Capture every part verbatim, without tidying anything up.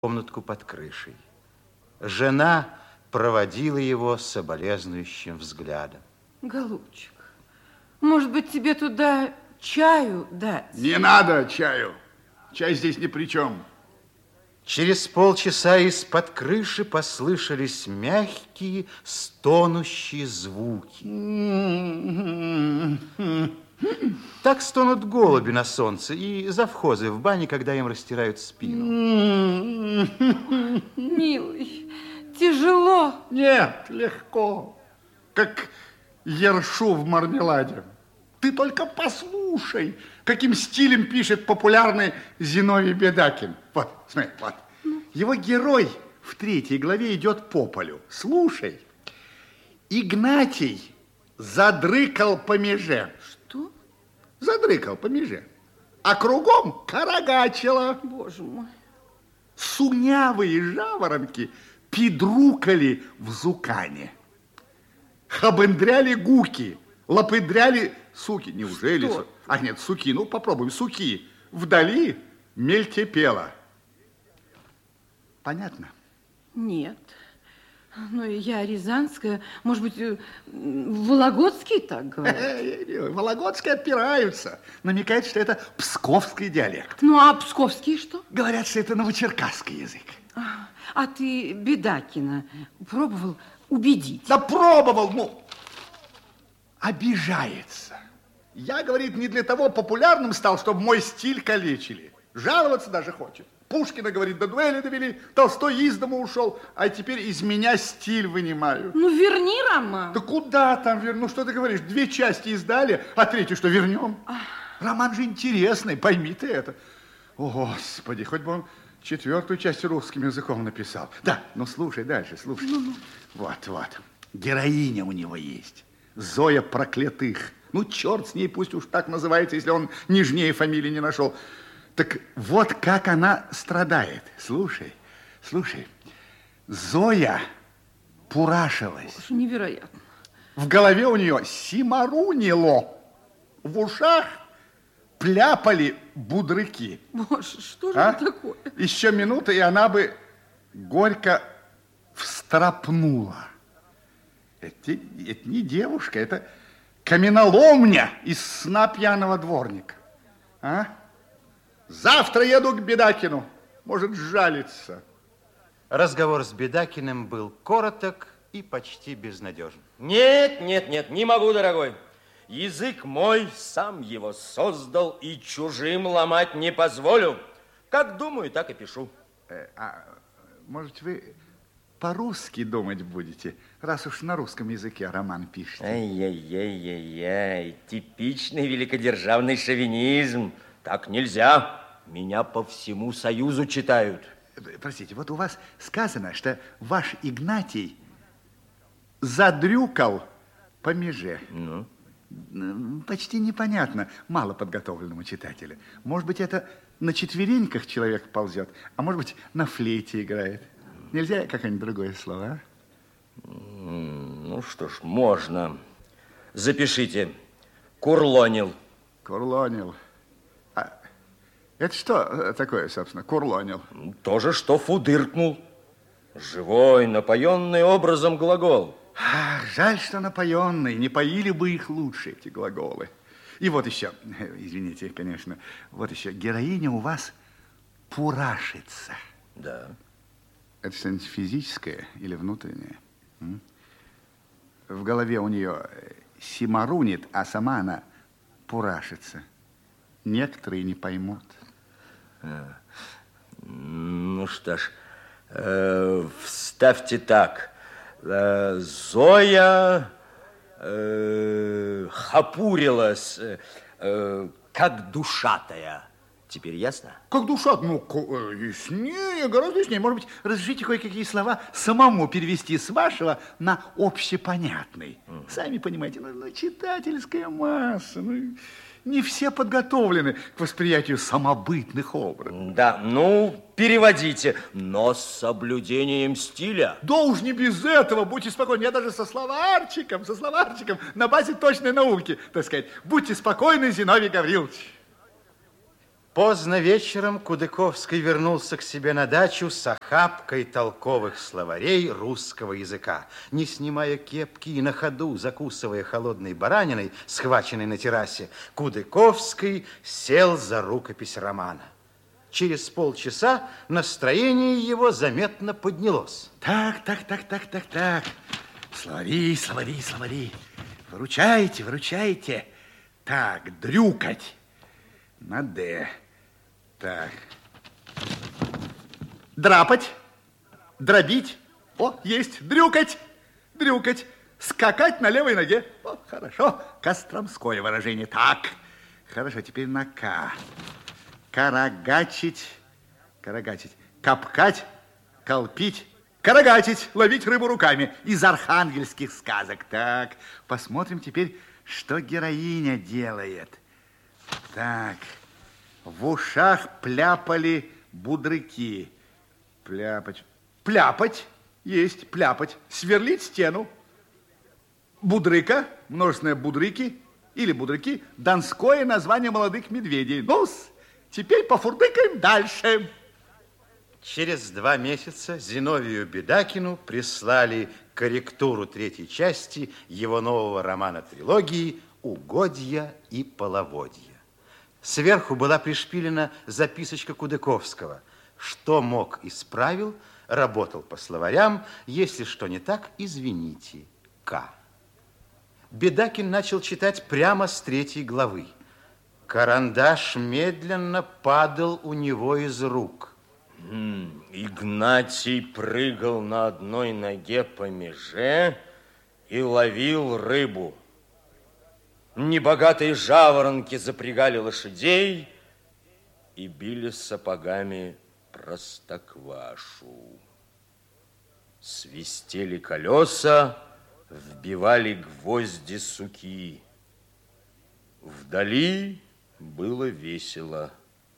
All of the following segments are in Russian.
комнатку под крышей. Жена проводила его соболезнующим взглядом. Голубчик, может быть, тебе туда чаю дать? Не надо чаю. Чай здесь ни при чем. Через полчаса из-под крыши послышались мягкие, стонущие звуки. Так стонут голуби на солнце и завхозы в бане, когда им растирают спину. Милый, тяжело. Нет, легко. Как ершу в мармеладе. Ты только послушай, каким стилем пишет популярный Зиновий Бедакин. Вот, смотри, вот. Его герой в третьей главе идет по полю. Слушай. Игнатий задрыкал по меже. Что? Задрыкал по меже. А кругом карагачило. Боже мой. Сунявые жаворонки пидрукали в зукане. Хабендряли гуки, лапыдряли суки. Неужели? Что? А нет, суки, ну попробуем, суки. Вдали мельтепела. Понятно? Нет. Ну, я рязанская, может быть, вологодский так говорят? Вологодские отпираются. Намекают, что это псковский диалект. Ну, а псковский что? Говорят, что это новочеркасский язык. А, а ты Бедакина пробовал убедить? Да пробовал, ну, обижается. Я, говорит, не для того популярным стал, чтобы мой стиль калечили. Жаловаться даже хочет. Пушкина, говорит, до дуэли довели, Толстой из дома ушел, а теперь из меня стиль вынимаю. Ну, верни роман. Да куда там верну? Ну, что ты говоришь? Две части издали, а третью что, вернем? Ах. Роман же интересный, пойми ты это. О, Господи, хоть бы он четвертую часть русским языком написал. Да, ну, слушай дальше, слушай. Ну-ну. Вот, вот. Героиня у него есть. Зоя Проклятых. Ну, черт с ней, пусть уж так называется, если он нежнее фамилии не нашел. Так вот как она страдает. Слушай, слушай. Зоя пурашилась. Боже, невероятно. В голове у нее симарунило. В ушах пляпали будрыки. Боже, что же а? это такое? Еще минута, и она бы горько встрапнула. Это, это не девушка, это каменоломня из сна пьяного дворника. А? Завтра еду к Бедакину. Может, жалится. Разговор с Бедакиным был короток и почти безнадежен. Нет, нет, нет, не могу, дорогой. Язык мой, сам его создал, и чужим ломать не позволю. Как думаю, так и пишу. Э, а может, вы по-русски думать будете, раз уж на русском языке роман пишете? Ай-яй-яй-яй-яй, типичный великодержавный шовинизм. Так нельзя. Меня по всему Союзу читают. Простите, вот у вас сказано, что ваш Игнатий задрюкал по меже. Ну? Почти непонятно малоподготовленному читателю. Может быть, это на четвереньках человек ползет, а может быть, на флейте играет. Нельзя какое-нибудь другое слово, а? Ну что ж, можно. Запишите. Курлонил. Курлонил. А это что такое, собственно, курлонил? То же, что фудыркнул. Живой, напоенный образом глагол. Ах, жаль, что напоенный. Не поили бы их лучше, эти глаголы. И вот еще, извините, конечно, вот еще, героиня у вас пурашится. Да. Это что-нибудь физическое или внутреннее? М? В голове у нее симарунит, а сама она пурашится. Некоторые не поймут. А, ну что ж, э, вставьте так. Э, Зоя э, хапурилась, э, как душатая. Теперь ясно? Как душа? Ну, яснее, гораздо яснее. Может быть, разрешите кое-какие слова самому перевести с вашего на общепонятный. Mm. Сами понимаете, ну, ну, читательская масса, ну, не все подготовлены к восприятию самобытных образов. Да, ну, переводите, но с соблюдением стиля. Да уж не без этого, будьте спокойны. Я даже со словарчиком, со словарчиком на базе точной науки, так сказать. Будьте спокойны, Зиновий Гаврилович. Поздно вечером Кудыковский вернулся к себе на дачу с охапкой толковых словарей русского языка. Не снимая кепки и на ходу, закусывая холодной бараниной, схваченной на террасе, Кудыковский сел за рукопись романа. Через полчаса настроение его заметно поднялось. Так, так, так, так, так, так. Словари, словари, словари. Выручайте, выручайте. Так, дрюкать. На «Д». Так. Драпать. Дробить. О, есть. Дрюкать. Дрюкать. Скакать на левой ноге. О, хорошо. Костромское выражение. Так. Хорошо, теперь на «К». Карагачить. Карагачить. Капкать. Колпить. Карагатить. Ловить рыбу руками. Из архангельских сказок. Так. Посмотрим теперь, что героиня делает. Так. В ушах пляпали будрыки. Пляпать. Пляпать. Есть. Пляпать. Сверлить стену. Будрыка. Множественное будрыки. Или будрыки. Донское название молодых медведей. Ну-с, теперь пофурдыкаем дальше. Через два месяца Зиновию Бедакину прислали корректуру третьей части его нового романа-трилогии «Угодья и половодья». Сверху была пришпилена записочка Кудыковского. Что мог, исправил, работал по словарям. Если что не так, извините. К. Бедакин начал читать прямо с третьей главы. Карандаш медленно падал у него из рук. М, Игнатий прыгал на одной ноге по меже и ловил рыбу. Небогатые жаворонки запрягали лошадей и били сапогами простоквашу. Свистели колеса, вбивали гвозди суки. Вдали было весело.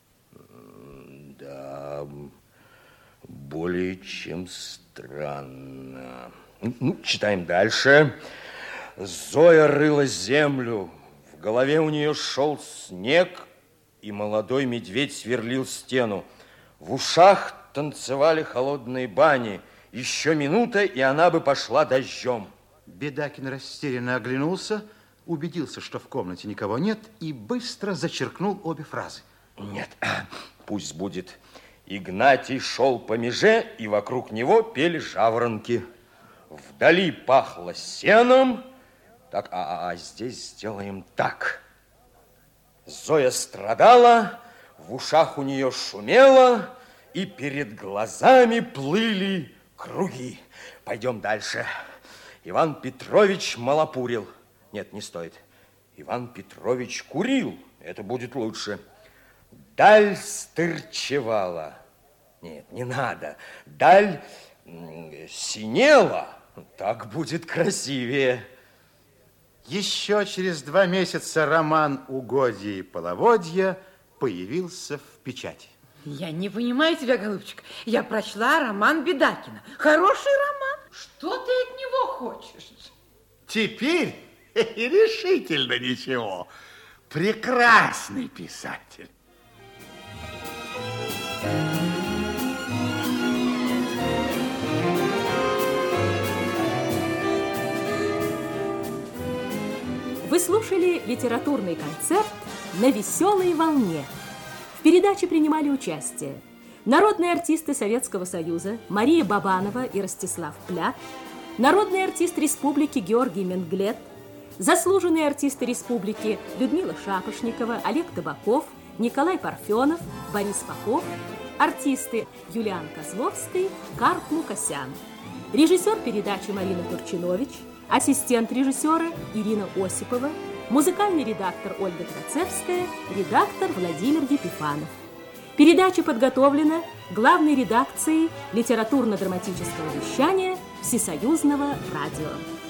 Да, более чем странно. Ну, читаем дальше. Зоя рыла землю, в голове у нее шел снег, и молодой медведь сверлил стену. В ушах танцевали холодные бани. Еще минута, и она бы пошла дождем. Бедакин растерянно оглянулся, убедился, что в комнате никого нет, и быстро зачеркнул обе фразы. Нет, пусть будет. Игнатий шел по меже, и вокруг него пели жаворонки. Вдали пахло сеном. Так, а, а здесь сделаем так. Зоя страдала, в ушах у нее шумело, и перед глазами плыли круги. Пойдем дальше. Иван Петрович малопурил. Нет, не стоит. Иван Петрович курил. Это будет лучше. Даль стырчевала. Нет, не надо. Даль синела. Так будет красивее. Еще через два месяца роман «Угодья и половодья» появился в печати. Я не понимаю тебя, голубчик. Я прочла роман Бедакина. Хороший роман. Что ты от него хочешь? Теперь решительно ничего. Прекрасный писатель. Вы слушали литературный концерт «На веселой волне». В передаче принимали участие народные артисты Советского Союза Мария Бабанова и Ростислав Плят, народный артист республики Георгий Менглет, заслуженные артисты республики Людмила Шапошникова, Олег Табаков, Николай Парфенов, Борис Попов, артисты Юлиан Козловский, Карп Мукасян, режиссер передачи Марина Турчинович, ассистент режиссера Ирина Осипова, музыкальный редактор Ольга Троцевская, редактор Владимир Епифанов. Передача подготовлена главной редакцией литературно-драматического вещания Всесоюзного радио.